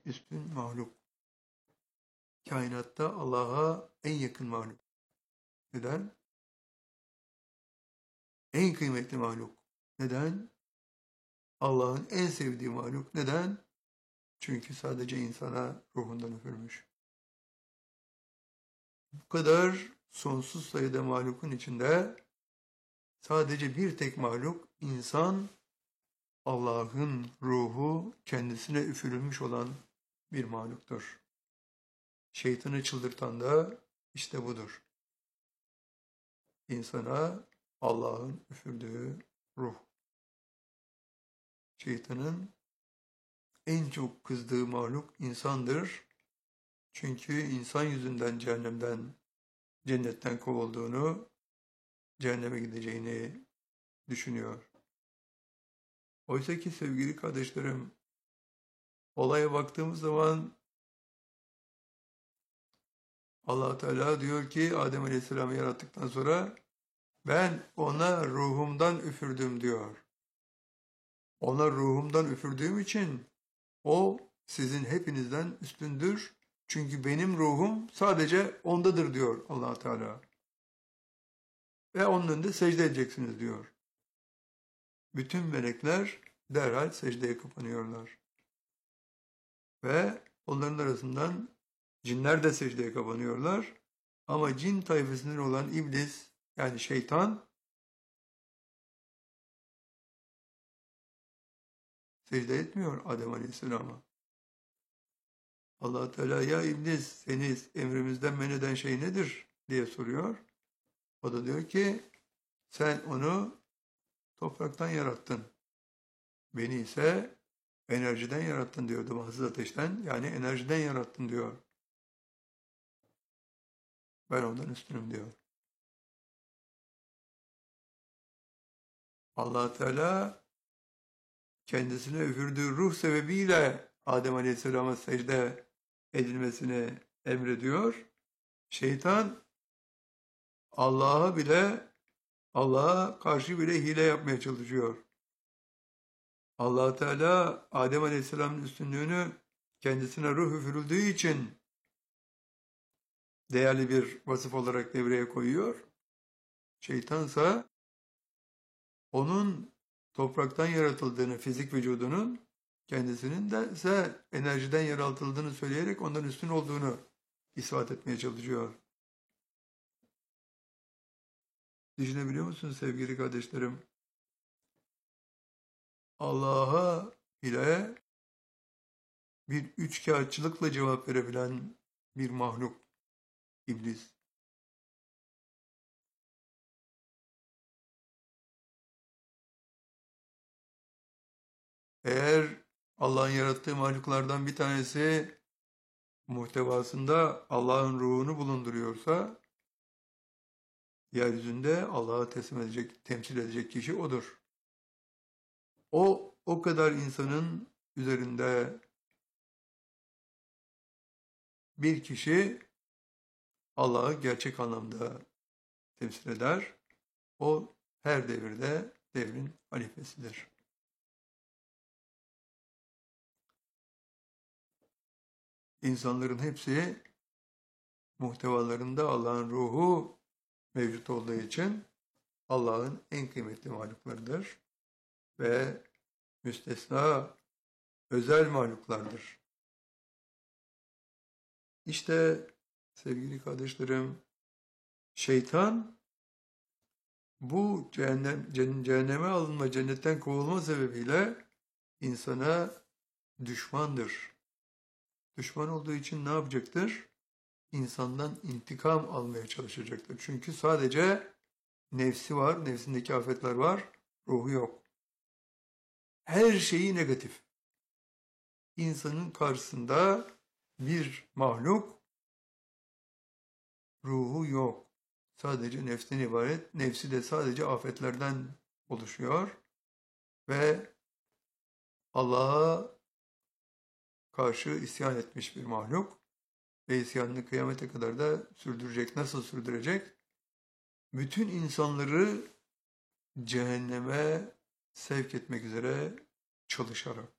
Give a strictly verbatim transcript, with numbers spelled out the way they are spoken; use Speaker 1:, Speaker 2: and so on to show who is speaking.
Speaker 1: üstün mahluk. Kainatta Allah'a en yakın mahluk. Neden? En kıymetli mahluk. Neden? Allah'ın en sevdiği mahluk. Neden? Çünkü sadece insana ruhundan üfürmüş. Bu kadar sonsuz sayıda mahlukun içinde sadece bir tek mahluk, insan, Allah'ın ruhu kendisine üfürülmüş olan bir mahluktur. Şeytanı çıldırtan da işte budur. İnsana Allah'ın üfürdüğü ruh. Şeytanın en çok kızdığı mahluk insandır. Çünkü insan yüzünden cehennemden, cennetten kovulduğunu, cehenneme gideceğini düşünüyor. Oysa ki sevgili kardeşlerim, olaya baktığımız zaman Allah Teala diyor ki Adem Aleyhisselam'ı yarattıktan sonra ben ona ruhumdan üfürdüm diyor. Ona ruhumdan üfürdüğüm için o sizin hepinizden üstündür. Çünkü benim ruhum sadece ondadır diyor Allah Teala. Ve onun önünde secde edeceksiniz diyor. Bütün melekler derhal secdeye kapanıyorlar. Ve onların arasından cinler de secdeye kapanıyorlar. Ama cin tayfasından olan iblis, yani şeytan, secde etmiyor Adem Aleyhisselam'a. Allah Teala ya iblis seni emrimizden men eden şey nedir diye soruyor. O da diyor ki sen onu topraktan yarattın. Beni ise enerjiden yarattın diyor. Dumansız ateşten, yani enerjiden yarattın diyor. Ben ondan üstünüm diyor. Allah Teala kendisine üfürdüğü ruh sebebiyle Adem Aleyhisselam'a secde edilmesini emrediyor. Şeytan Allah'a bile, Allah'a karşı bile hile yapmaya çalışıyor. Allah Teala Adem Aleyhisselam'ın üstünlüğünü kendisine ruh üfürüldüğü için değerli bir vasıf olarak devreye koyuyor. Şeytansa onun topraktan yaratıldığını, fizik vücudunun kendisinin de ise enerjiden yaratıldığını söyleyerek ondan üstün olduğunu ispat etmeye çalışıyor. Düşünebiliyor musunuz sevgili kardeşlerim? Allah'a bile bir üçkağıtçılıkla cevap verebilen bir mahluk iblis. Eğer Allah'ın yarattığı mahluklardan bir tanesi muhtevasında Allah'ın ruhunu bulunduruyorsa yeryüzünde Allah'a teslim edecek, temsil edecek kişi odur. O, o kadar insanın üzerinde bir kişi Allah'ı gerçek anlamda temsil eder. O her devirde devrin halifesidir. İnsanların hepsi muhtevalarında Allah'ın ruhu mevcut olduğu için Allah'ın en kıymetli mahluklarıdır ve müstesna özel mahluklardır. İşte sevgili kardeşlerim, şeytan bu cehennem, cehenneme alınma, cennetten kovulma sebebiyle insana düşmandır. Düşman olduğu için ne yapacaktır? İnsandan intikam almaya çalışacaktır. Çünkü sadece nefsi var, nefsindeki afetler var, ruhu yok. Her şeyi negatif. İnsanın karşısında bir mahluk, ruhu yok. Sadece nefsten ibaret, nefsi de sadece afetlerden oluşuyor ve Allah'a karşı isyan etmiş bir mahluk ve isyanını kıyamete kadar da sürdürecek. Nasıl sürdürecek? Bütün insanları cehenneme sevk etmek üzere çalışarak.